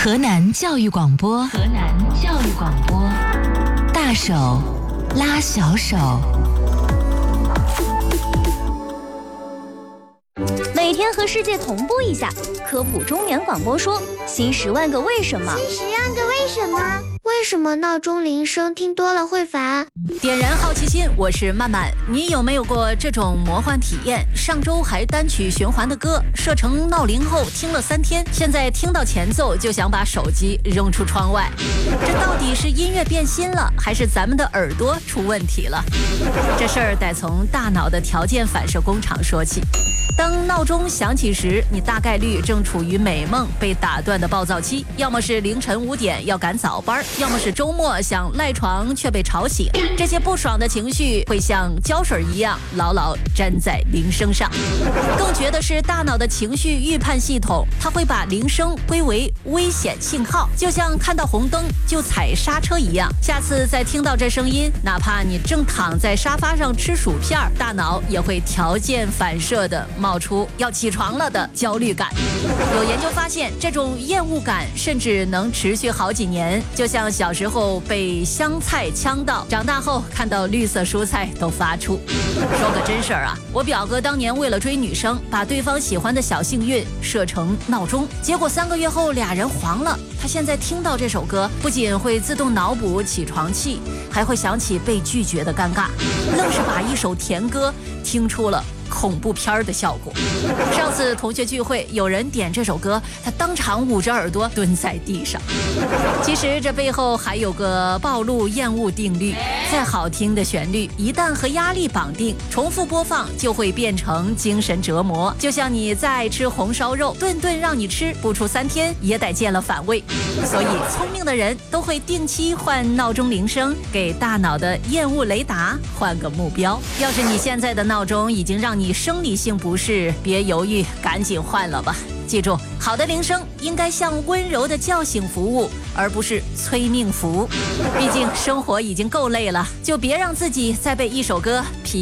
河南教育广播，河南教育广播，大手拉小手。 每天和世界同步一下，科普中年广播说新10万个为什么。 新10万个为什么？为什么闹钟铃声听多了会烦？ 点燃好奇心，我是曼曼。你有没有过这种魔幻体验？上周还单曲循环的歌，设成闹铃后听了3天，现在听到前奏就想把手机扔出窗外。这到底是音乐变心了，还是咱们的耳朵出问题了？这事儿得从大脑的条件反射工厂说起。当闹钟响起时，你大概率正处于美梦被打断的暴躁期，要么是凌晨5点要赶早班，要么是周末想赖床却被吵醒。这些不爽的情绪会像胶水一样牢牢粘在铃声上。更绝的是，大脑的情绪预判系统，它会把铃声归为危险信号，就像看到红灯就踩刹车一样。下次再听到这声音，哪怕你正躺在沙发上吃薯片，大脑也会条件反射的冒出要起床了的焦虑感。有研究发现，这种厌恶感甚至能持续好几年，就像小时候被香菜呛到，长大后看到绿色蔬菜都发怵。说个真事儿啊，我表哥当年为了追女生，把对方喜欢的小幸运设成闹钟，结果3个月后俩人黄了。他现在听到这首歌，不仅会自动脑补起床气，还会想起被拒绝的尴尬，愣是把一首甜歌听出了恐怖片的效果。上次同学聚会，有人点这首歌，他当场捂着耳朵蹲在地上。其实这背后还有个暴露厌恶定律，再好听的旋律一旦和压力绑定，重复播放就会变成精神折磨。就像你再爱吃红烧肉，顿顿让你吃，不出3天也得见了反胃。所以聪明的人都会定期换闹钟铃声，给大脑的厌恶雷达换个目标。要是你现在的闹钟已经让你生理性不适，别犹豫，赶紧换了吧。记住，好的铃声应该像温柔的叫醒服务，而不是催命符。毕竟生活已经够累了，就别让自己再被一首歌